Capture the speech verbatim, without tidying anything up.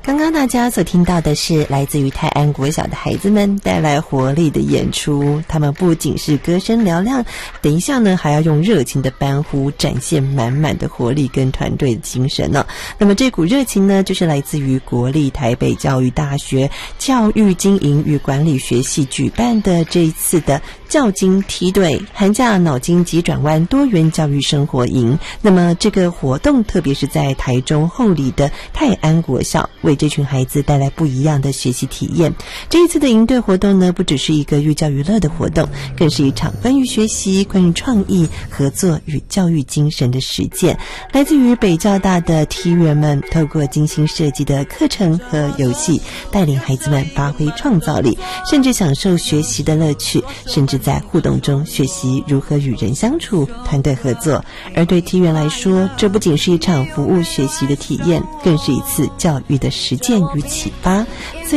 刚刚大家所听到的是来自于泰安国小的孩子们带来活力的演出，他们不仅是歌声嘹亮，等一下呢还要用热情的欢呼展现满满的活力跟团队的精神呢、哦。那么这股热情呢，就是来自于国立台北教育大学教育经营与管理学系举办的这一次的教经梯队寒假脑筋急转弯多元教育生活营。那么这个活动特别是在台中后里的泰安国小，为这群孩子带来不一样的学习体验。这一次的营队活动呢，不只是一个寓教于乐的活动，更是一场关于学习、关于创意、合作与教育精神的实践。来自于北教大的梯员们，透过精心设计的课程和游戏，带领孩子们发挥创造力，甚至享受学习的乐趣，甚至在互动中学习如何与人相处、团队合作。而对梯员来说，这不仅是一场服务学习的体验，更是一次教育的实践与启发。